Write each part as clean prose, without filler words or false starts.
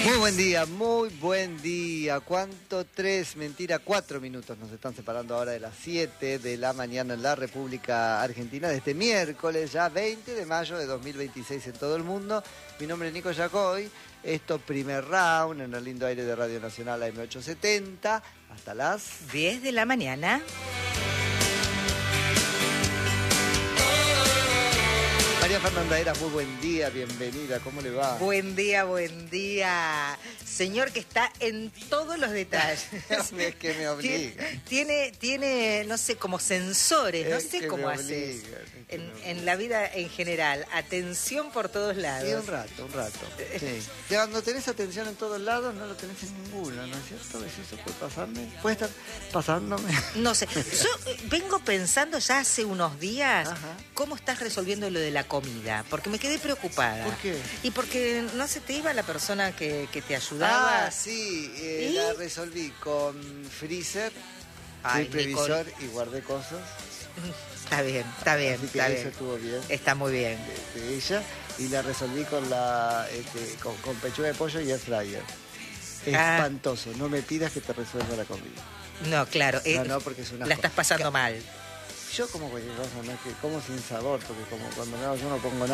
Muy buen día, muy buen día. ¿Cuánto? 3, mentira, 4 minutos nos están separando ahora de las 7 de la mañana en la República Argentina de este miércoles, ya 20 de mayo de 2026 en todo el mundo. Mi nombre es Nico Yacoy. Esto primer round en el lindo aire de Radio Nacional AM870 hasta las 10 de la mañana. María Fernanda Heras, muy buen día, bienvenida, ¿cómo le va? Buen día, buen día. Señor que está en todos los detalles. Es que me obliga. Tiene, no sé, como sensores, no Es sé que cómo me haces. obliga, En la vida en general, atención por todos lados. Sí, un rato. Sí. Cuando tenés atención en todos lados, no lo tenés en ninguno, ¿no es cierto? ¿Eso puede pasarme? ¿Puede estar pasándome? No sé, yo vengo pensando ya hace unos días, Ajá. ¿cómo estás resolviendo lo de la comida? Porque me quedé preocupada. ¿Por qué? Y porque no se te iba la persona que te ayudaba. Ah, sí, ¿Y? la resolví con freezer, Ay, fui previsor y guardé cosas. Está bien. Así que eso estuvo bien. Está muy bien. De ella. Y la resolví con con pechuga de pollo y air fryer. Espantoso, no me pidas que te resuelva la comida. No, claro. No, porque es una la estás pasando mal. Yo como cualquier cosa, no es que como sin sabor, porque como cuando yo no pongo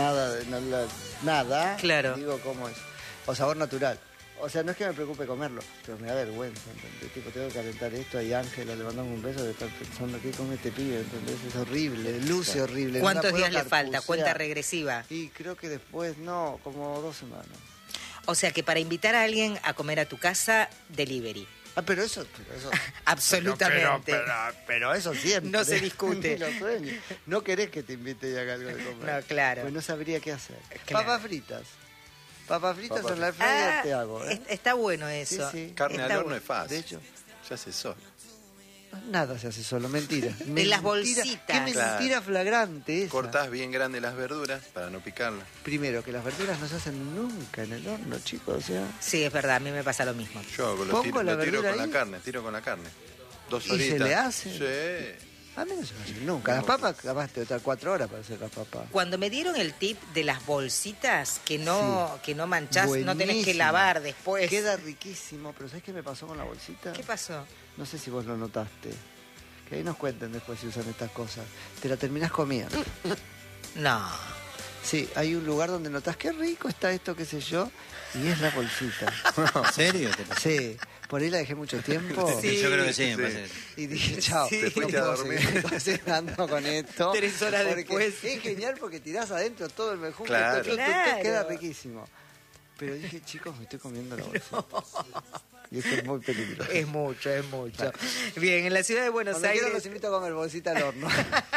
nada, Claro. digo cómo es. O sabor natural. O sea, no es que me preocupe comerlo, pero me da vergüenza, ¿entendés? Tipo, tengo que calentar esto, y Ángela le mandamos un beso de estar pensando qué come este pibe, ¿entendés? Es horrible, luce horrible. ¿Cuántos no la días puedo le falta? carpucear. Cuenta regresiva. Y creo que después, no, como 2 semanas. O sea que para invitar a alguien a comer a tu casa, delivery. Ah, pero eso... Absolutamente. Pero eso siempre. No se discute. Ni lo sueño. No querés que te invite y haga algo de comer. No, claro. Pues no sabría qué hacer. Claro. Papas fritas. Papas fritas en la air fryer te hago, ¿eh? Está bueno eso. Sí. Carne al Está horno bueno. es fácil. De hecho, Se hace solo. nada se hace solo, mentira. De las bolsitas. Qué mentira Claro. flagrante esa. Cortás bien grande las verduras para no picarlas. Primero, que las verduras no se hacen nunca en el horno, chicos, o sea... Sí, es verdad, a mí me pasa lo mismo. Yo lo ¿Pongo tiro, la lo tiro verdura con ahí? la carne, tiro con la carne. 2 ¿Y horitas. se le hace? Sí. A mí no se me hace nunca. Las papas, capaz te estar 4 horas para hacer las papas. Cuando me dieron el tip de las bolsitas que no manchás, no tenés que Buenísimo. lavar después. Queda riquísimo, pero ¿sabes qué me pasó con la bolsita? ¿Qué pasó? No sé si vos lo notaste. Que ahí nos cuenten después si usan estas cosas. Te la terminás comiendo. No. Sí, hay un lugar donde notás qué rico está esto, qué sé yo, y es la bolsita. ¿En serio? ¿Te pasó? Sí, por ahí la dejé mucho tiempo. Sí. Yo creo que sí, Sí. me parece. Y dije, chao, Sí. no Te fuiste a puedo dormir. seguir cocinando con esto. 3 horas porque después. Es genial porque tirás adentro todo el mejunje, Claro. Claro. queda riquísimo. Pero dije, chicos, me estoy comiendo la bolsita. Y esto es muy peligroso. Es mucho. Bien, en la ciudad de Buenos Cuando quieran Aires, los invito a comer bolsita al horno.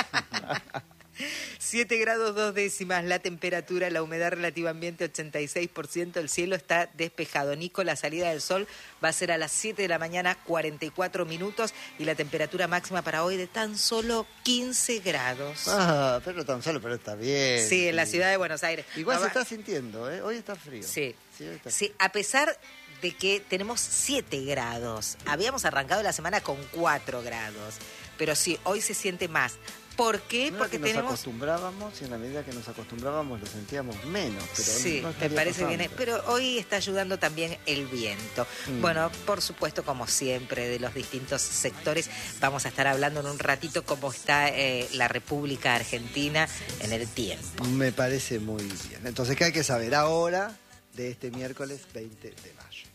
7 grados 2 décimas la temperatura, la humedad relativa ambiente 86%, el cielo está despejado. Nico, la salida del sol va a ser a las 7 de la mañana, 44 minutos, y la temperatura máxima para hoy de tan solo 15 grados. Ah, pero tan solo, pero está bien. Sí, en la ciudad de Buenos Aires. Igual No se va- está sintiendo, ¿eh? Hoy está frío. Sí. Hoy está Sí, a pesar de que tenemos 7 grados. Habíamos arrancado la semana con 4 grados. Pero sí, hoy se siente más. ¿Por qué? No era Porque que nos tenemos... acostumbrábamos y en la medida que nos acostumbrábamos lo sentíamos menos. Pero Sí, no me estaría parece bien. pasando. Pero hoy está ayudando también el viento. Bueno, por supuesto, como siempre, de los distintos sectores, vamos a estar hablando en un ratito cómo está la República Argentina en el tiempo. Me parece muy bien. Entonces, ¿qué hay que saber ahora de este miércoles 20 de mayo?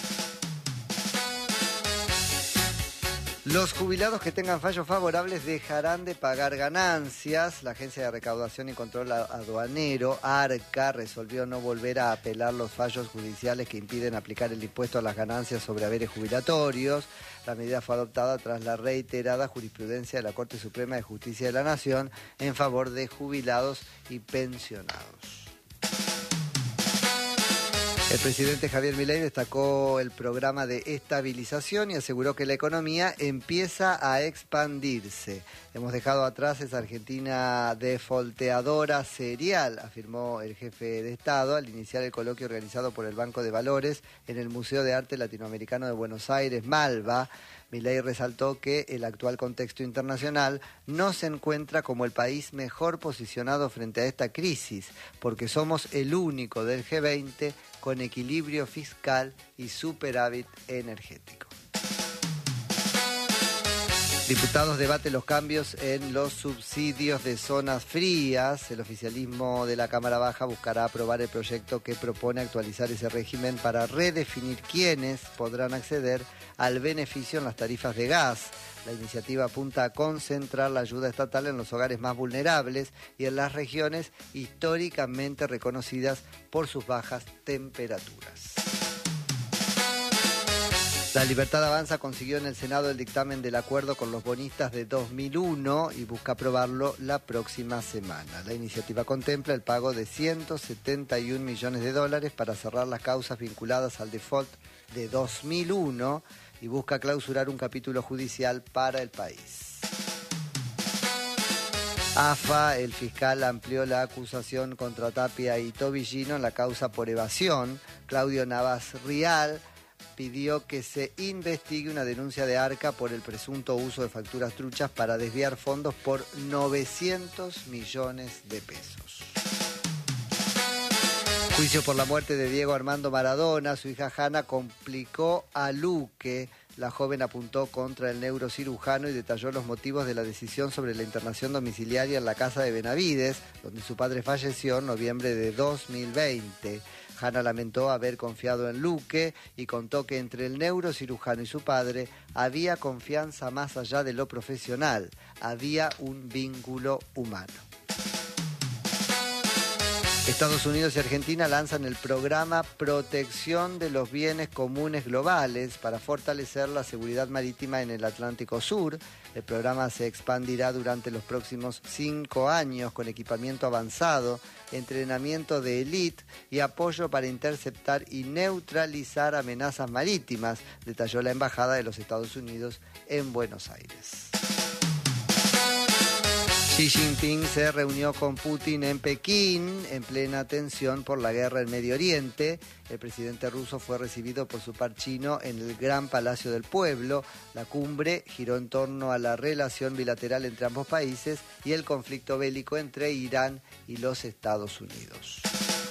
Los jubilados que tengan fallos favorables dejarán de pagar ganancias. La Agencia de Recaudación y Control Aduanero, ARCA, resolvió no volver a apelar los fallos judiciales que impiden aplicar el impuesto a las ganancias sobre haberes jubilatorios. La medida fue adoptada tras la reiterada jurisprudencia de la Corte Suprema de Justicia de la Nación en favor de jubilados y pensionados. El presidente Javier Milei destacó el programa de estabilización y aseguró que la economía empieza a expandirse. Hemos dejado atrás esa Argentina defolteadora serial, afirmó el jefe de Estado al iniciar el coloquio organizado por el Banco de Valores en el Museo de Arte Latinoamericano de Buenos Aires, Malva. Milei resaltó que el actual contexto internacional no se encuentra como el país mejor posicionado frente a esta crisis, porque somos el único del G20 con equilibrio fiscal y superávit energético. Diputados debaten los cambios en los subsidios de zonas frías. El oficialismo de la Cámara Baja buscará aprobar el proyecto que propone actualizar ese régimen para redefinir quiénes podrán acceder al beneficio en las tarifas de gas. La iniciativa apunta a concentrar la ayuda estatal en los hogares más vulnerables y en las regiones históricamente reconocidas por sus bajas temperaturas. La Libertad Avanza consiguió en el Senado el dictamen del acuerdo con los bonistas de 2001 y busca aprobarlo la próxima semana. La iniciativa contempla el pago de $171 millones para cerrar las causas vinculadas al default de 2001 y busca clausurar un capítulo judicial para el país. AFA, el fiscal amplió la acusación contra Tapia y Tobillino en la causa por evasión. Claudio Navas Rial pidió que se investigue una denuncia de Arca por el presunto uso de facturas truchas para desviar fondos por 900 millones de pesos. Juicio por la muerte de Diego Armando Maradona. Su hija Hanna complicó a Luque. La joven apuntó contra el neurocirujano y detalló los motivos de la decisión sobre la internación domiciliaria en la casa de Benavides, donde su padre falleció en noviembre de 2020. Hanna lamentó haber confiado en Luque y contó que entre el neurocirujano y su padre había confianza más allá de lo profesional, había un vínculo humano. Estados Unidos y Argentina lanzan el programa Protección de los Bienes Comunes Globales para fortalecer la seguridad marítima en el Atlántico Sur. El programa se expandirá durante los próximos 5 años con equipamiento avanzado, entrenamiento de élite y apoyo para interceptar y neutralizar amenazas marítimas, detalló la Embajada de los Estados Unidos en Buenos Aires. Xi Jinping se reunió con Putin en Pekín en plena tensión por la guerra en Medio Oriente. El presidente ruso fue recibido por su par chino en el Gran Palacio del Pueblo. La cumbre giró en torno a la relación bilateral entre ambos países y el conflicto bélico entre Irán y los Estados Unidos.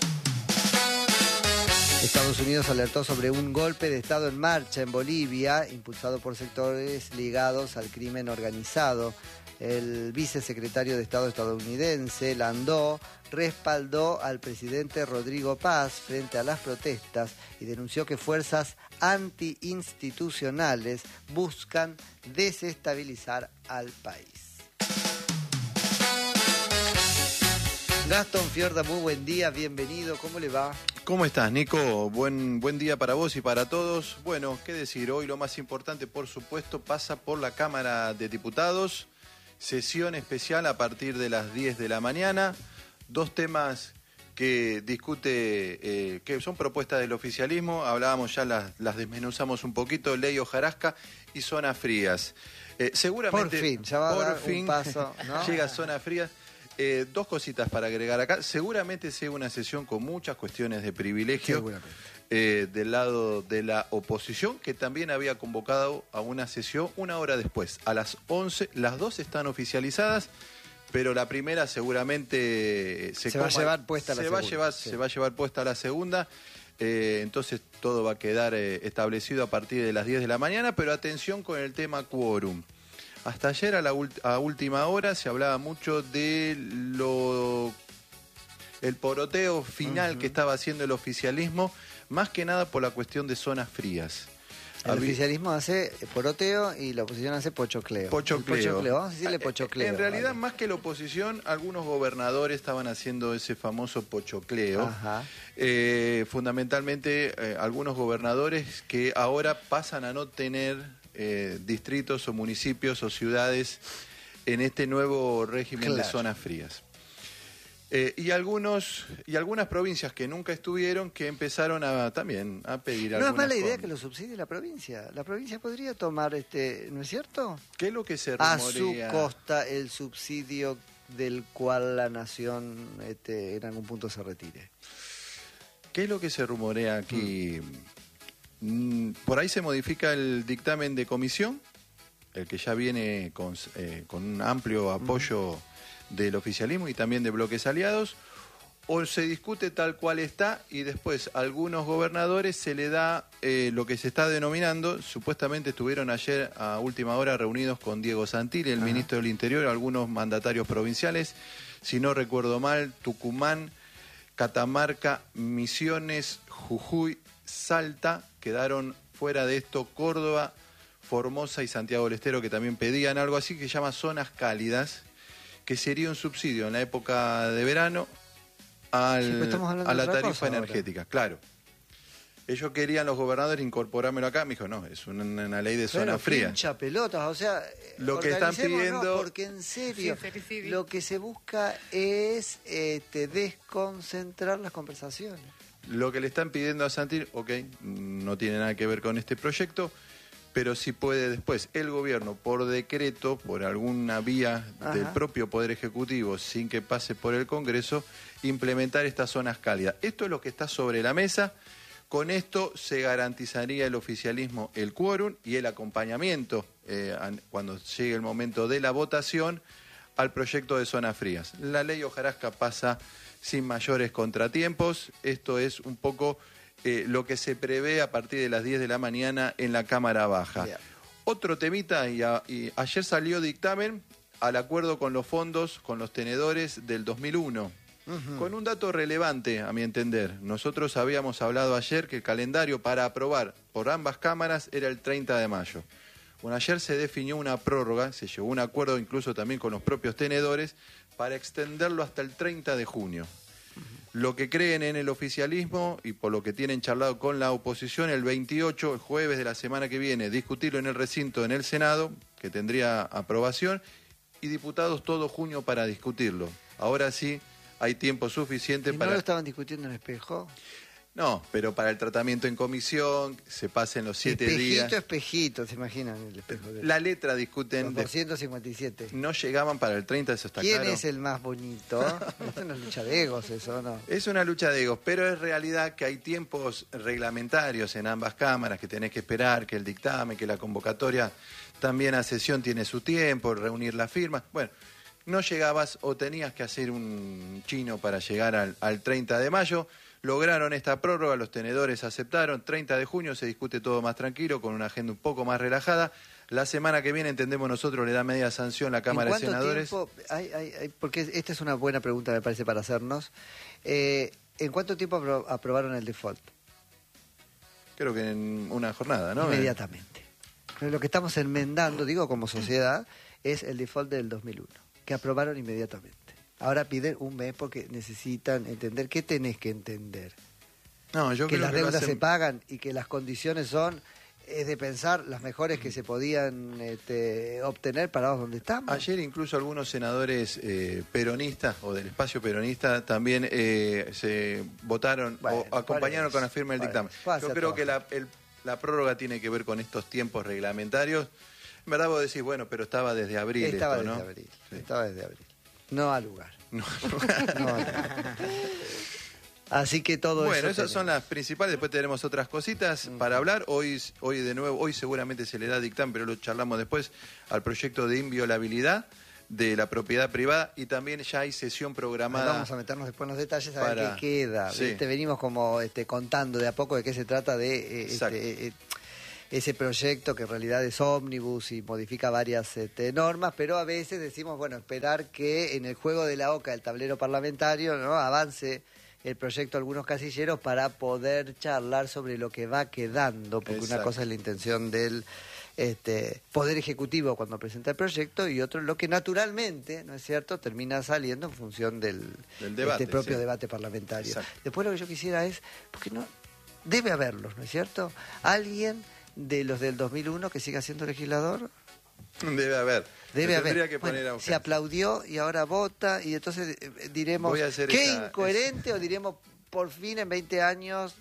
Estados Unidos alertó sobre un golpe de Estado en marcha en Bolivia, impulsado por sectores ligados al crimen organizado. El vicesecretario de Estado estadounidense, Landó, respaldó al presidente Rodrigo Paz frente a las protestas y denunció que fuerzas antiinstitucionales buscan desestabilizar al país. Gastón Fiorda, muy buen día, bienvenido, ¿cómo le va? ¿Cómo estás, Nico? Buen día para vos y para todos. Bueno, qué decir, hoy lo más importante, por supuesto, pasa por la Cámara de Diputados. Sesión especial a partir de las 10 de la mañana. 2 temas que discute, que son propuestas del oficialismo. Hablábamos ya, las desmenuzamos un poquito. Ley hojarasca y zonas frías. Seguramente, por fin, ya va a dar un paso, ¿no? Llega zonas frías. 2 cositas para agregar acá. Seguramente sea una sesión con muchas cuestiones de privilegio del lado de la oposición, que también había convocado a una sesión 1 hora después, a las 11. Las 2 están oficializadas, pero la primera seguramente se va a llevar puesta la segunda. Se va a llevar puesta la segunda. Entonces todo va a quedar establecido a partir de las 10 de la mañana, pero atención con el tema quórum. Hasta ayer a última hora se hablaba mucho de el poroteo final que estaba haciendo el oficialismo, más que nada por la cuestión de zonas frías. El oficialismo hace poroteo y la oposición hace pochocleo. Pochocleo. Vamos a decirle pochocleo. En realidad, más que la oposición, algunos gobernadores estaban haciendo ese famoso pochocleo. Ajá. Fundamentalmente, algunos gobernadores que ahora pasan a no tener distritos o municipios o ciudades en este nuevo régimen de zonas frías. Y algunas provincias que nunca estuvieron, que empezaron también a pedir algunas. No es mala idea que lo subsidie la provincia. La provincia podría tomar, ¿no es cierto? ¿Qué es lo que se rumorea? A su costa el subsidio del cual la nación en algún punto se retire. ¿Qué es lo que se rumorea aquí? Por ahí se modifica el dictamen de comisión, el que ya viene con un amplio apoyo del oficialismo y también de bloques aliados, o se discute tal cual está y después a algunos gobernadores se le da lo que se está denominando, supuestamente estuvieron ayer a última hora reunidos con Diego Santilli, el ministro del Interior, algunos mandatarios provinciales, si no recuerdo mal, Tucumán, Catamarca, Misiones, Jujuy, Salta, quedaron fuera de esto Córdoba, Formosa y Santiago del Estero, que también pedían algo así que se llama zonas cálidas, que sería un subsidio en la época de verano a la tarifa energética, claro. Ellos querían, los gobernadores, incorporármelo acá. Me dijo, no, es una ley de zona fría. Pincha pelotas, o sea, lo que están pidiendo... Porque en serio, lo que se busca es desconcentrar las conversaciones. Lo que le están pidiendo a Santilli, ok, no tiene nada que ver con este proyecto, pero sí puede después el gobierno, por decreto, por alguna vía del propio Poder Ejecutivo, sin que pase por el Congreso, implementar estas zonas cálidas. Esto es lo que está sobre la mesa. Con esto se garantizaría el oficialismo, el quórum y el acompañamiento cuando llegue el momento de la votación al proyecto de zonas frías. La ley hojarasca pasa sin mayores contratiempos. Esto es un poco lo que se prevé a partir de las 10 de la mañana en la Cámara Baja. Yeah. Otro temita, y ayer salió dictamen al acuerdo con los fondos, con los tenedores del 2001. Con un dato relevante, a mi entender. Nosotros habíamos hablado ayer que el calendario para aprobar por ambas cámaras era el 30 de mayo. Bueno, ayer se definió una prórroga, se llegó a un acuerdo incluso también con los propios tenedores para extenderlo hasta el 30 de junio. Lo que creen en el oficialismo y por lo que tienen charlado con la oposición, el 28, el jueves de la semana que viene, discutirlo en el recinto en el Senado, que tendría aprobación, y diputados todo junio para discutirlo. Ahora sí hay tiempo suficiente para... ¿No lo estaban discutiendo en Espejo? No, pero para el tratamiento en comisión, se pasen los 7 días. Espejito, ¿se imaginan el espejo? La letra discuten... Los 257. No llegaban para el 30, eso está claro. ¿Quién es el más bonito? Es una lucha de egos eso, ¿no? Es una lucha de egos, pero es realidad que hay tiempos reglamentarios en ambas cámaras, que tenés que esperar, que el dictamen, que la convocatoria también a sesión tiene su tiempo, reunir las firmas. Bueno, no llegabas o tenías que hacer un chino para llegar al 30 de mayo. Lograron esta prórroga, los tenedores aceptaron, 30 de junio se discute todo más tranquilo, con una agenda un poco más relajada. La semana que viene, entendemos nosotros, le da media sanción la Cámara de Senadores. Porque esta es una buena pregunta, me parece, para hacernos. ¿En cuánto tiempo aprobaron el default? Creo que en una jornada, ¿no? Inmediatamente. Pero lo que estamos enmendando, digo, como sociedad, es el default del 2001, que aprobaron inmediatamente. Ahora piden un mes porque necesitan entender. ¿Qué tenés que entender? No, yo que creo las que deudas se pagan y que las condiciones son, es de pensar, las mejores que se podían obtener parados donde estamos. Ayer incluso algunos senadores peronistas o del espacio peronista también se votaron o acompañaron con la firma del dictamen. Yo creo que la prórroga tiene que ver con estos tiempos reglamentarios. En verdad vos decís, bueno, pero estaba desde abril. Estaba esto, desde ¿no? abril. Sí. Estaba desde abril. No al lugar. No. No al lugar. Así que todo eso. Bueno, esas son las principales. Después tenemos otras cositas para hablar. Hoy de nuevo, hoy seguramente se le da dictamen, pero lo charlamos después, al proyecto de inviolabilidad de la propiedad privada, y también ya hay sesión programada. Vamos a meternos después en los detalles a ver qué queda. Sí. Venimos como contando de a poco de qué se trata de ese proyecto, que en realidad es ómnibus y modifica varias normas, pero a veces decimos, bueno, esperar que en el juego de la oca, el tablero parlamentario, ¿no?, avance el proyecto a algunos casilleros para poder charlar sobre lo que va quedando, porque una cosa es la intención del Poder Ejecutivo cuando presenta el proyecto, y otro lo que naturalmente, ¿no es cierto?, termina saliendo en función del debate, propio debate parlamentario. Exacto. Después lo que yo quisiera es, porque no debe haberlos, ¿no es cierto?, alguien de los del 2001 que siga siendo legislador. Debe haber. Que poner se aplaudió y ahora vota, y entonces diremos qué incoherente, o diremos por fin en 20 años,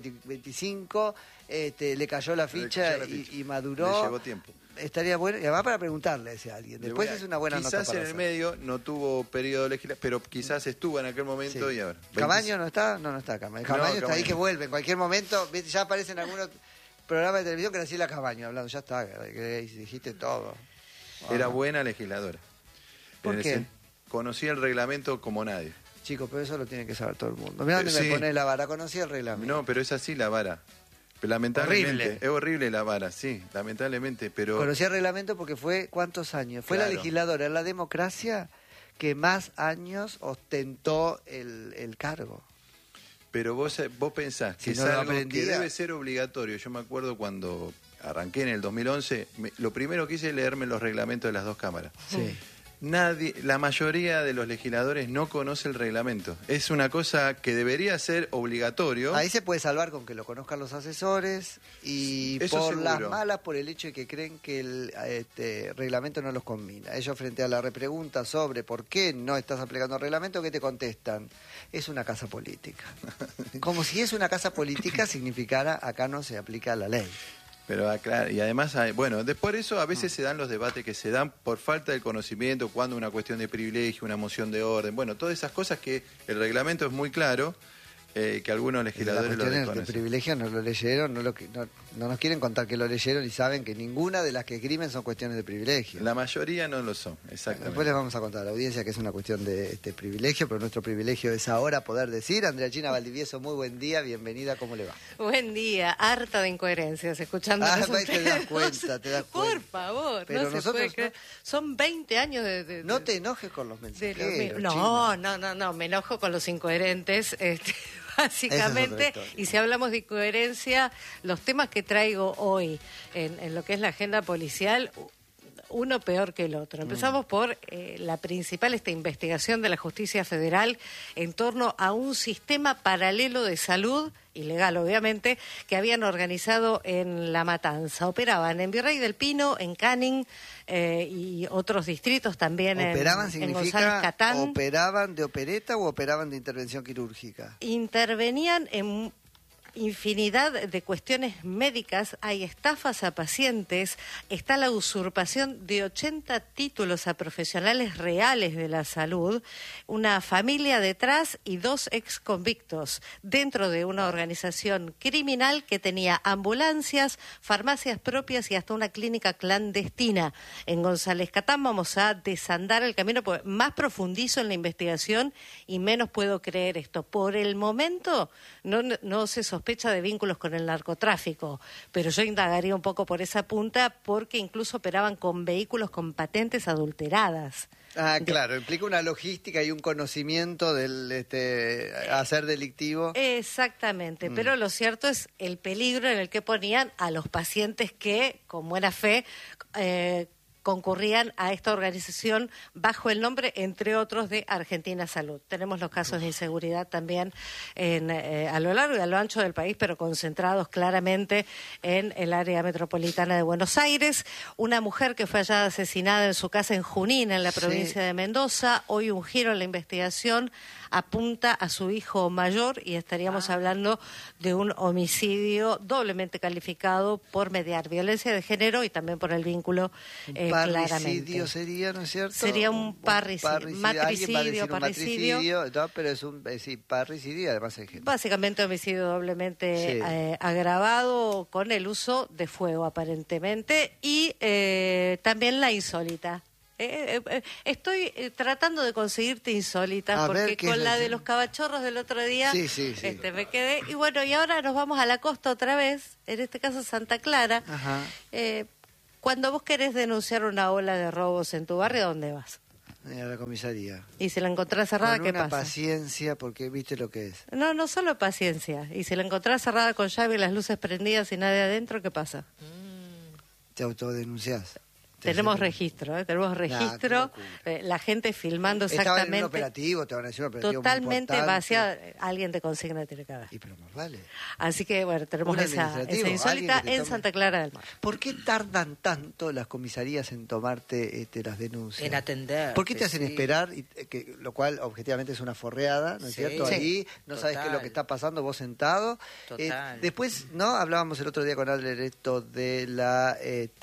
25, le cayó la ficha, y maduró. Le llevó tiempo. Estaría bueno, y además para preguntarle a ese alguien. Después es una buena nota. Quizás en el medio no tuvo periodo legislativo, pero quizás estuvo en aquel momento, y ahora. ¿Camaño no está? No está Camaño. Camaño está ahí, que vuelve en cualquier momento. Ya aparecen algunos programas de televisión que Graciela Camaño hablando. Ya está, que dijiste todo. Era buena legisladora. ¿Por qué? Conocía el reglamento como nadie. chicos, pero eso lo tiene que saber todo el mundo. Mirá dónde me pones la vara, conocí el reglamento. No, pero es así la vara. Lamentablemente. Horrible. Es horrible la vara, sí, lamentablemente, pero... Conocí el reglamento porque fue, ¿cuántos años? Fue la legisladora en la democracia que más años ostentó el cargo. Pero vos pensás que Si es no lo algo aprendía... que debe ser obligatorio. Yo me acuerdo cuando arranqué en el 2011, lo primero que hice es leerme los reglamentos de las dos cámaras. Sí. La mayoría de los legisladores no conoce el reglamento. Es una cosa que debería ser obligatorio. Ahí se puede salvar con que lo conozcan los asesores y Eso por seguro. las malas, por el hecho de que creen que el reglamento no los combina. Ellos frente a la repregunta sobre por qué no estás aplicando el reglamento, ¿qué te contestan? Es una casa política. Como si es una casa política significara acá no se aplica la ley. Pero claro, y además, bueno, por eso a veces se dan los debates que se dan por falta de conocimiento, cuando una cuestión de privilegio, una moción de orden, bueno, todas esas cosas que el reglamento es muy claro, que algunos legisladores lo desconocen. De privilegio no lo leyeron, no nos quieren contar que lo leyeron y saben que ninguna de las que escriben son cuestiones de privilegio. La mayoría no lo son, exactamente. Después les vamos a contar a la audiencia que es una cuestión de privilegio, pero nuestro privilegio es ahora poder decir. Andrea Gina Valdivieso, muy buen día, bienvenida, ¿cómo le va? Buen día, harta de incoherencias, escuchando Te das cuenta. Por favor, pero no se puede creer. Son 20 años de no te enojes con los mensajeros. No, me enojo con los incoherentes, básicamente, y si hablamos de incoherencia, los temas que traigo hoy en lo que es la agenda policial, uno peor que el otro. Empezamos por la principal, esta investigación de la Justicia Federal en torno a un sistema paralelo de salud, ilegal obviamente, que habían organizado en La Matanza. Operaban en Virrey del Pino, en Canning y otros distritos también en González Catán. ¿Operaban de opereta o operaban de intervención quirúrgica? Intervenían en infinidad de cuestiones médicas, hay estafas a pacientes, está la usurpación de 80 títulos a profesionales reales de la salud, una familia detrás y 2 exconvictos dentro de una organización criminal que tenía ambulancias, farmacias propias y hasta una clínica clandestina. En González Catán vamos a desandar el camino, porque más profundizo en la investigación y menos puedo creer esto. Por el momento no se sospecha de vínculos con el narcotráfico, pero yo indagaría un poco por esa punta, porque incluso operaban con vehículos con patentes adulteradas. Claro, implica una logística y un conocimiento del hacer delictivo. Exactamente, pero lo cierto es el peligro en el que ponían a los pacientes que, con buena fe, concurrían a esta organización bajo el nombre, entre otros, de Argentina Salud. Tenemos los casos de inseguridad también a lo largo y a lo ancho del país, pero concentrados claramente en el área metropolitana de Buenos Aires. Una mujer que fue hallada asesinada en su casa en Junín, en la provincia de Mendoza. Hoy un giro en la investigación apunta a su hijo mayor y estaríamos hablando de un homicidio doblemente calificado por mediar violencia de género y también por el vínculo parricidio sería, ¿no es cierto? Sería un matricidio, parricidio, no, pero es un parricidio, además hay gente. Básicamente homicidio doblemente agravado con el uso de fuego aparentemente y también la insólita. Estoy tratando de conseguirte insólitas porque con la de los cabachorros del otro día me quedé. Y bueno, y ahora nos vamos a la costa otra vez, en este caso Santa Clara. Cuando vos querés denunciar una ola de robos en tu barrio, ¿a dónde vas? A la comisaría. ¿Y si la encontrás cerrada, qué pasa? Con una paciencia, porque viste lo que es. No solo paciencia. Y si la encontrás cerrada con llave y las luces prendidas y nadie adentro, ¿qué pasa? Te autodenunciás. Tenemos registro, la gente filmando exactamente. Estaba en un operativo, te van a decir un operativo totalmente vacía, alguien te consigna tiene que haber. Y pero más vale. Así que bueno, tenemos esa insólita en Santa Clara del Mar. ¿Por qué tardan tanto las comisarías en tomarte las denuncias? En atender. ¿Por qué te hacen esperar? Lo cual objetivamente es una forreada, ¿no es cierto? Ahí no sabes qué es lo que está pasando, vos sentado. Después, ¿no? Hablábamos el otro día con Adler esto de la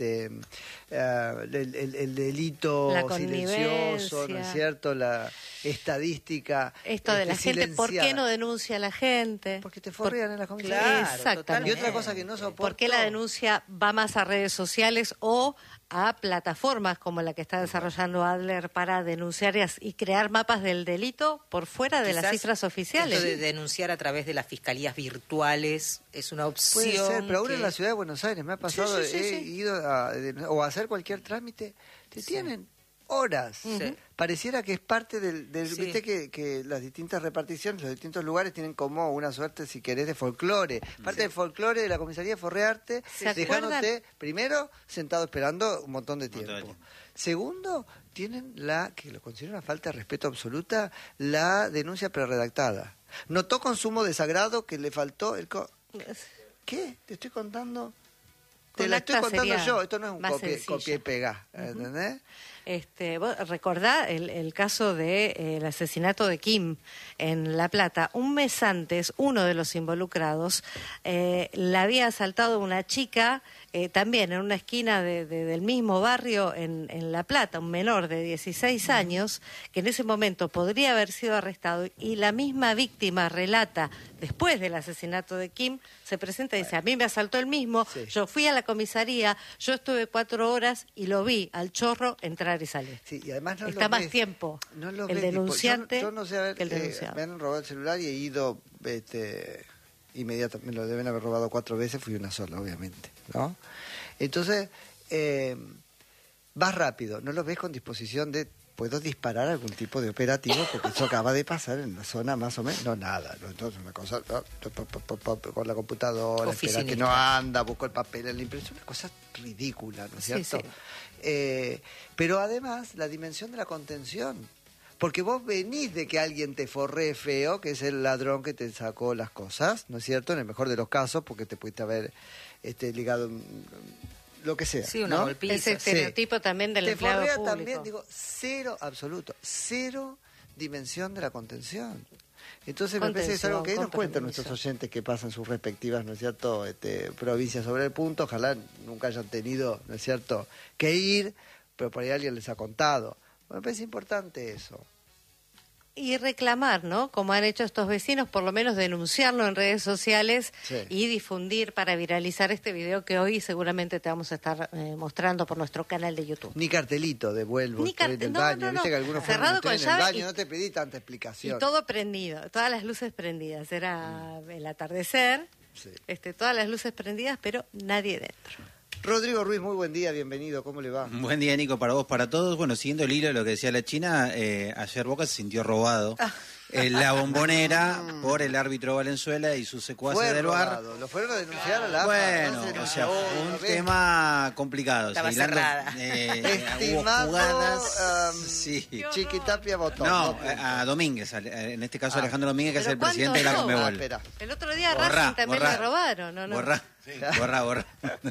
el delito silencioso, ¿no es cierto? La estadística. Esto de la gente, ¿por qué no denuncia a la gente? Porque te forrean en la comisaría. Claro, exactamente. Y otra cosa que no soporto. ¿Por qué la denuncia va más a redes sociales o a plataformas como la que está desarrollando Adler para denunciar y crear mapas del delito por fuera de las cifras oficiales. Esto de denunciar a través de las fiscalías virtuales es una opción. Puede ser, pero aún en la ciudad de Buenos Aires me ha pasado, he ido a hacer cualquier trámite, te tienen horas. Sí. Pareciera que es parte del Sí. viste que las distintas reparticiones, los distintos lugares tienen como una suerte, si querés, de folclore. Parte del folclore de la comisaría de Forrearte, ¿Se dejándote, primero, sentado esperando un montón de tiempo. Segundo, tienen que lo considero una falta de respeto absoluta, la denuncia preredactada. Notó consumo desagrado que le faltó ¿Qué? Te estoy contando. Te Con la estoy acta contando sería yo, esto no es un más copia sencilla. y pegá, ¿entendés? Vos recordá el caso del asesinato de Kim en La Plata. Un mes antes, uno de los involucrados la había asaltado una chica también en una esquina del mismo barrio en La Plata, un menor de 16 años, que en ese momento podría haber sido arrestado, y la misma víctima relata, después del asesinato de Kim, se presenta y dice, a mí me asaltó el mismo, Sí. yo fui a la comisaría, yo estuve 4 horas y lo vi al chorro entrar y salir. Sí, y además no Está lo más ves, tiempo no lo el ves, denunciante yo no sé, a ver, que el denunciado. me han robado el celular y he ido inmediatamente, me lo deben haber robado 4 veces, fui una sola, obviamente, ¿no? Entonces, vas rápido, no lo ves con disposición de, puedo disparar algún tipo de operativo, porque eso acaba de pasar en la zona más o menos, no nada, no, entonces una cosa, con la computadora, espera que no anda, busco el papel en la impresión, una cosa ridícula, ¿no es Sí, cierto? sí. Pero además, la dimensión de la contención. Porque vos venís de que alguien te forree feo, que es el ladrón que te sacó las cosas, ¿no es cierto? En el mejor de los casos, porque te pudiste haber ligado lo que sea. Sí, una ¿no? golpiza. Ese estereotipo también del Te empleado forrea público. también, digo, cero absoluto, cero dimensión de la contención. Entonces me parece que es algo que ahí nos cuentan nuestros oyentes que pasan sus respectivas, ¿no es cierto?, provincias sobre el punto, ojalá nunca hayan tenido, ¿no es cierto?, que ir, pero por ahí alguien les ha contado. Me parece importante eso. Y reclamar, ¿no? Como han hecho estos vecinos, por lo menos denunciarlo en redes sociales Sí. y difundir para viralizar este video que hoy seguramente te vamos a estar mostrando por nuestro canal de YouTube. Ni cartelito de vuelvo, Ni estoy en el no, baño. no, Viste no. que algunos fueron Cerrado ustedes con en el llave baño, y- no te pedí tanta Y explicación. todo prendido, todas las luces prendidas. Era el atardecer, Sí. todas las luces prendidas, pero nadie dentro. Rodrigo Ruiz, muy buen día, bienvenido, ¿cómo le va? Buen día, Nico, para vos, para todos. Bueno, siguiendo el hilo de lo que decía la China, ayer Boca se sintió robado en la Bombonera por el árbitro Valenzuela y sus secuaces Fue del VAR. robado, lo fueron a denunciar a la AFA. Bueno, No se o sea, enojó, fue un ¿ves? tema complicado. Estaba Hilando, cerrada. hubo Estimado, jugadas. Sí. Chiquitapia votó. No, punto. a Domínguez, en este caso Ah. Alejandro Domínguez, que es ¿Pero el presidente de la cuánto Conmebol. espera. El otro día a Borrá, Racing también borrá. le robaron, ¿no? Borra.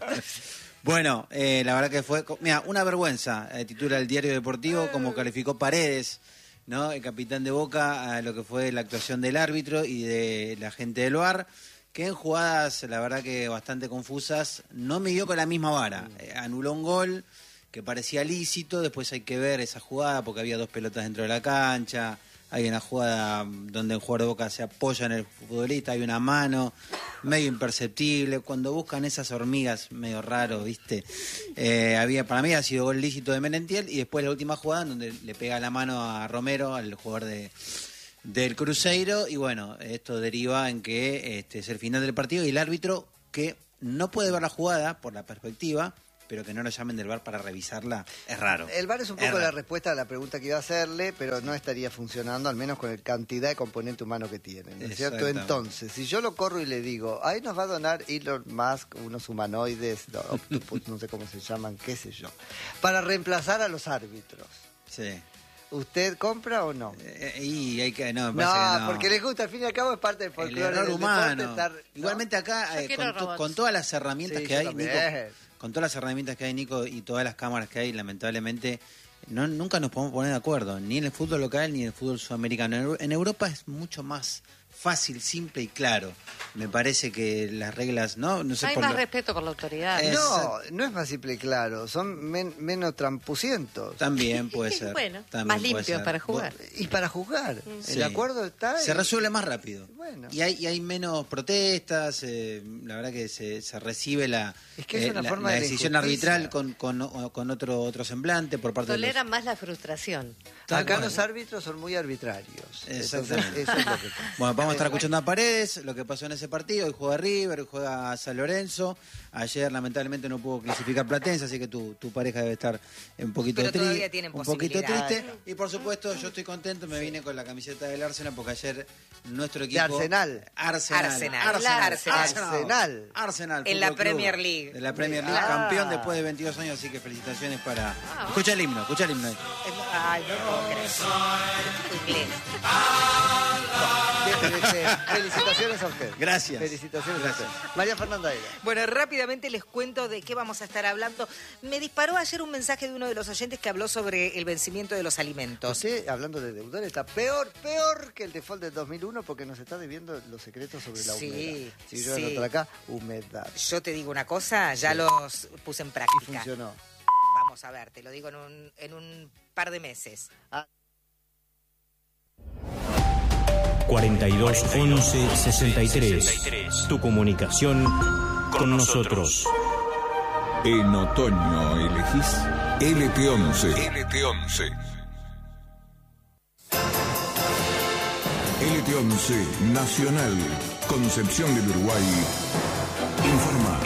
Bueno, la verdad que fue, mira, una vergüenza, titula el Diario Deportivo, como calificó Paredes, ¿no? El capitán de Boca, a lo que fue la actuación del árbitro y de la gente del VAR, que en jugadas, la verdad que bastante confusas, no midió con la misma vara. Anuló un gol que parecía lícito, después hay que ver esa jugada porque había 2 pelotas dentro de la cancha. Hay una jugada donde el jugador de Boca se apoya en el futbolista, hay una mano medio imperceptible. Cuando buscan esas hormigas, medio raro, ¿viste? Para mí ha sido gol lícito de Merentiel, y después la última jugada donde le pega la mano a Romero, al jugador del Cruzeiro, y bueno, esto deriva en que es el final del partido y el árbitro, que no puede ver la jugada por la perspectiva, pero que no lo llamen del VAR para revisarla, es raro. El VAR es un Es poco la raro. respuesta a la pregunta que iba a hacerle, pero no estaría funcionando, al menos con la cantidad de componente humano que tiene, ¿no es cierto? Exactamente. Entonces, si yo lo corro y le digo, ahí nos va a donar Elon Musk unos humanoides, octopus, no sé cómo se llaman, qué sé yo, para reemplazar a los árbitros, Sí. ¿usted compra o no? Y hay que, no, me No, parece que no. porque les gusta, al fin y al cabo es parte del El folclore error del humano. deporte estar, ¿no? Igualmente acá, Yo quiero robots. con todas las herramientas Sí, que yo hay, también. Nico, con todas las herramientas que hay, Nico, y todas las cámaras que hay, lamentablemente, nunca nos podemos poner de acuerdo, ni en el fútbol local ni en el fútbol sudamericano. En Europa es mucho más fácil, simple y claro. Me parece que las reglas, ¿no? No sé Hay más respeto por la autoridad. No es más simple y claro, son menos trampucientos. También puede ser. Bueno, también más puede limpios ser. para jugar. Y para juzgar, Sí. el acuerdo está... Se resuelve más rápido. Bueno. Y hay menos protestas, la verdad que se recibe la, Es que es una forma la de la decisión injusticia. arbitral con otro semblante por parte de los... Toleran más la frustración. Acá los árbitros son muy arbitrarios. Exactamente. Entonces, eso es lo que pasa. Bueno, vamos a estar escuchando a Paredes, lo que pasó en ese partido. Hoy juega River, hoy juega San Lorenzo. Ayer, lamentablemente, no pudo clasificar Platense, así que tu pareja debe estar un poquito Pero todavía triste. tienen Un poquito posibilidades. triste. Y por supuesto, yo estoy contento, me vine con la camiseta del Arsenal, porque ayer nuestro equipo... De Arsenal. Arsenal. En la Fútbol Club. Premier League. En la Premier League, campeón después de 22 años, así que felicitaciones para... Escucha el himno. Ay, no puedo creer. Inglés. Felicitaciones a usted. Gracias. Felicitaciones a usted. María Fernanda Era. Bueno, rápidamente les cuento de qué vamos a estar hablando. Me disparó ayer un mensaje de uno de los oyentes que habló sobre el vencimiento de los alimentos. Usted, hablando de deudores, está peor que el default del 2001 porque nos está debiendo los secretos sobre la humedad. Si yo anoto acá, humedad. Yo te digo una cosa, ya los puse en Y práctica. funcionó. Vamos a ver, te lo digo en un par de meses. 42 11 63. Tu comunicación con nosotros. En otoño elegís LT11. LT11. LT11 Nacional, Concepción del Uruguay. Informa.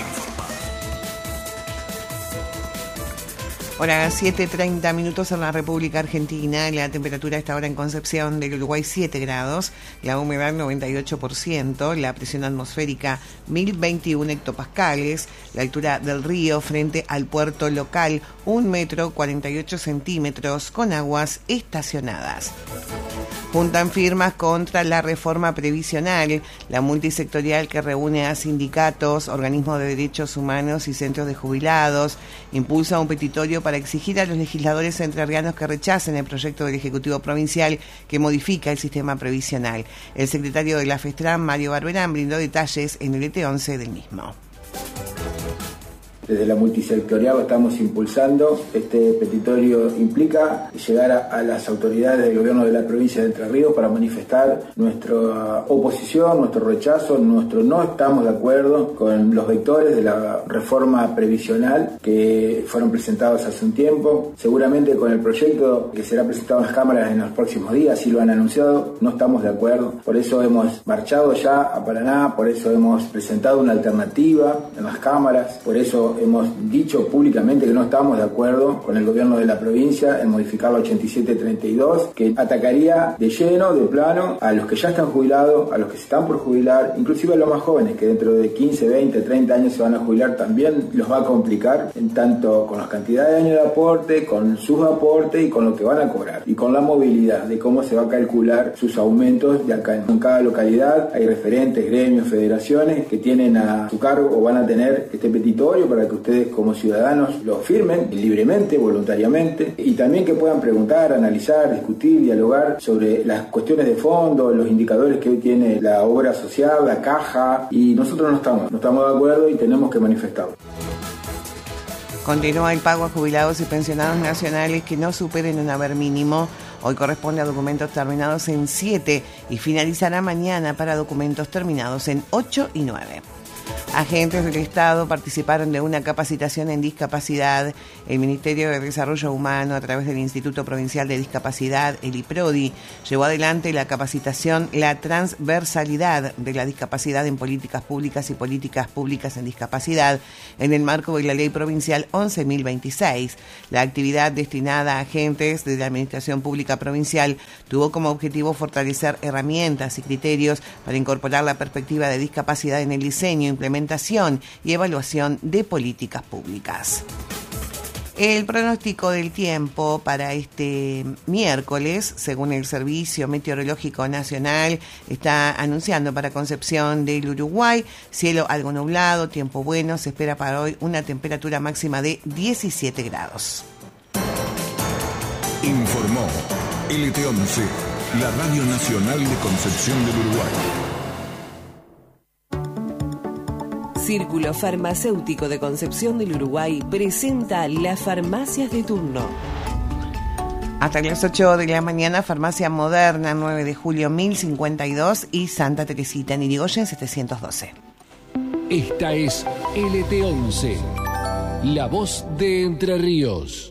Hora 7:30 en la República Argentina. La temperatura a esta hora en Concepción del Uruguay 7 grados, la humedad 98%, la presión atmosférica 1021 hectopascales, la altura del río frente al puerto local 1 metro 48 centímetros con aguas estacionadas. Juntan firmas contra la reforma previsional. La multisectorial que reúne a sindicatos, organismos de derechos humanos y centros de jubilados impulsa un petitorio para exigir a los legisladores entrerrianos que rechacen el proyecto del Ejecutivo Provincial que modifica el sistema previsional. El secretario de la FESTRAN, Mario Barberán, brindó detalles en el ET11 del mismo. Desde la multisectorial estamos impulsando. Este petitorio implica llegar a las autoridades del gobierno de la provincia de Entre Ríos para manifestar nuestra oposición, nuestro rechazo, nuestro no estamos de acuerdo con los vectores de la reforma previsional que fueron presentados hace un tiempo. Seguramente con el proyecto que será presentado en las cámaras en los próximos días, así lo han anunciado, no estamos de acuerdo. Por eso hemos marchado ya a Paraná, por eso hemos presentado una alternativa en las cámaras, por eso hemos dicho públicamente que no estamos de acuerdo con el gobierno de la provincia en modificar la 8732, que atacaría de lleno, de plano, a los que ya están jubilados, a los que se están por jubilar, inclusive a los más jóvenes, que dentro de 15, 20, 30 años se van a jubilar, también los va a complicar, en tanto con la cantidad de años de aporte, con sus aportes y con lo que van a cobrar, y con la movilidad, de cómo se va a calcular sus aumentos de acá. En cada localidad hay referentes, gremios, federaciones que tienen a su cargo o van a tener este petitorio para que ustedes como ciudadanos lo firmen libremente, voluntariamente, y también que puedan preguntar, analizar, discutir, dialogar sobre las cuestiones de fondo, los indicadores que hoy tiene la obra social, la caja, y nosotros no estamos de acuerdo y tenemos que manifestarlo. Continúa el pago a jubilados y pensionados nacionales que no superen un haber mínimo. Hoy corresponde a documentos terminados en 7 y finalizará mañana para documentos terminados en 8 y 9. Agentes del Estado participaron de una capacitación en discapacidad. El Ministerio de Desarrollo Humano, a través del Instituto Provincial de Discapacidad, el IPRODI, llevó adelante la capacitación La transversalidad de la discapacidad en políticas públicas y políticas públicas en discapacidad, en el marco de la Ley Provincial 11.026. La actividad destinada a agentes de la Administración Pública Provincial tuvo como objetivo fortalecer herramientas y criterios para incorporar la perspectiva de discapacidad en el diseño, implementación y evaluación de políticas públicas. El pronóstico del tiempo para este miércoles, según el Servicio Meteorológico Nacional, está anunciando para Concepción del Uruguay cielo algo nublado, tiempo bueno, se espera para hoy una temperatura máxima de 17 grados. Informó LT11, la Radio Nacional de Concepción del Uruguay. Círculo Farmacéutico de Concepción del Uruguay presenta las farmacias de turno. Hasta las 8 de la mañana, Farmacia Moderna, 9 de julio 1052 y Santa Teresita en Irigoyen 712. Esta es LT11, la voz de Entre Ríos.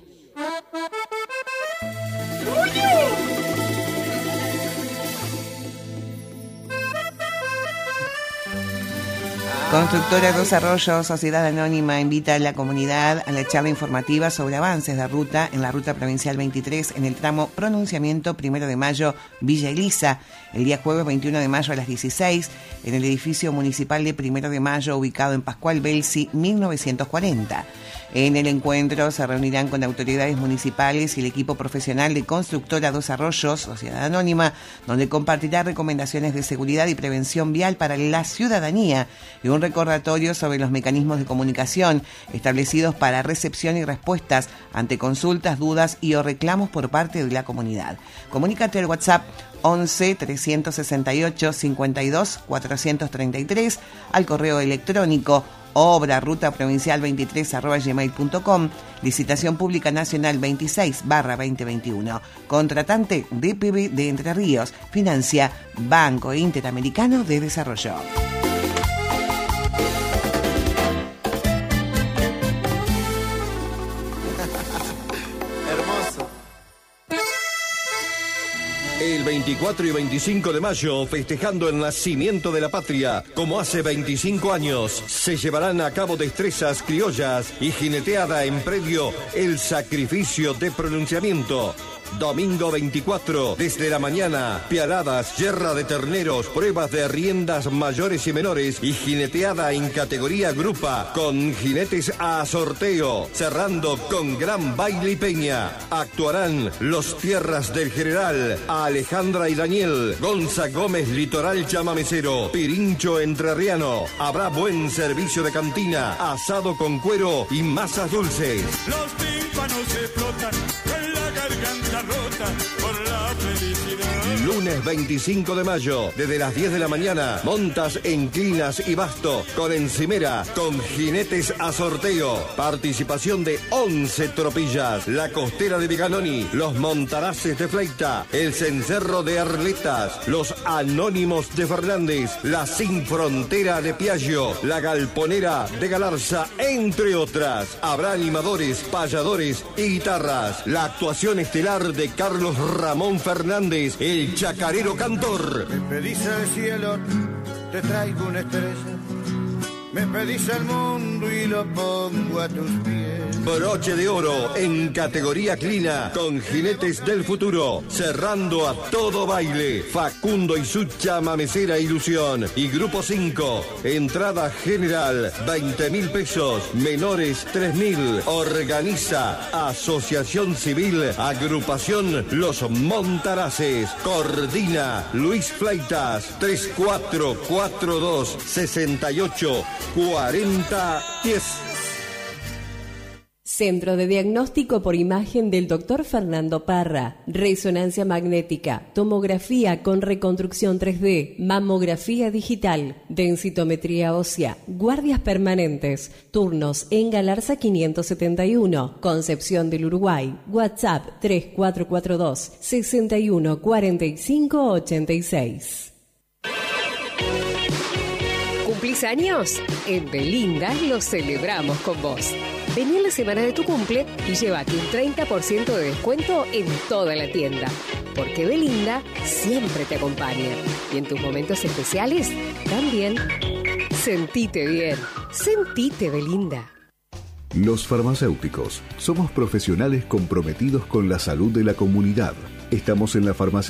Constructora Dos Arroyos, Sociedad Anónima, invita a la comunidad a la charla informativa sobre avances de ruta en la ruta provincial 23 en el tramo Pronunciamiento 1 de Mayo, Villa Elisa, el día jueves 21 de mayo a las 16, en el edificio municipal de 1 de Mayo, ubicado en Pascual Belsi, 1940. En el encuentro se reunirán con autoridades municipales y el equipo profesional de Constructora Dos Arroyos, Sociedad Anónima, donde compartirá recomendaciones de seguridad y prevención vial para la ciudadanía y un recordatorio sobre los mecanismos de comunicación establecidos para recepción y respuestas ante consultas, dudas y o reclamos por parte de la comunidad. Comunícate al WhatsApp 11 368 52 433, al correo electrónico obrarutaprovincial23@gmail.com. Licitación pública nacional 26/2021. Contratante DPB de Entre Ríos. Financia Banco Interamericano de Desarrollo. El 24 y 25 de mayo, festejando el nacimiento de la patria, como hace 25 años, se llevarán a cabo destrezas criollas y jineteada en predio El Sacrificio de Pronunciamiento. Domingo 24, desde la mañana, pialadas, yerra de terneros, pruebas de riendas mayores y menores y jineteada en categoría grupa con jinetes a sorteo, cerrando con gran baile y peña. Actuarán Los Tierras del General, Alejandra y Daniel, Gonza Gómez Litoral Chamamecero, Pirincho Entrerriano. Habrá buen servicio de cantina, asado con cuero y masas dulces. Los tímpanos se flotan con la garganta rota por la felicidad. Lunes 25 de mayo, desde las 10 de la mañana, montas en Clinas y Basto, con encimera, con jinetes a sorteo. Participación de 11 tropillas, la Costera de Viganoni, los Montaraces de Fleita, el Cencerro de Arletas, los Anónimos de Fernández, la Sin Frontera de Piaggio, la Galponera de Galarza, entre otras. Habrá animadores, payadores y guitarras. La actuación estelar de Carlos Ramón Fernández, el chacarero cantor. Me pedís el cielo, te traigo una estrella. Me pedís el mundo y lo pongo a tus pies. Broche de oro en categoría clina con jinetes del futuro, cerrando a todo baile. Facundo y su chamamecera ilusión. Y grupo 5, entrada general 20.000 pesos, menores 3.000. Organiza Asociación Civil Agrupación Los Montaraces. Coordina Luis Fleitas. 3442 68 4010. Centro de Diagnóstico por Imagen del Dr. Fernando Parra. Resonancia magnética, tomografía con reconstrucción 3D, mamografía digital, densitometría ósea, guardias permanentes. Turnos en Galarza 571, Concepción del Uruguay. WhatsApp 3442 61 45 86. ¿Cumplís años? En Belinda lo celebramos con vos. Vení en la semana de tu cumple y llévate un 30% de descuento en toda la tienda. Porque Belinda siempre te acompaña. Y en tus momentos especiales, también. Sentite bien. Sentite Belinda. Los farmacéuticos somos profesionales comprometidos con la salud de la comunidad. Estamos en la farmacia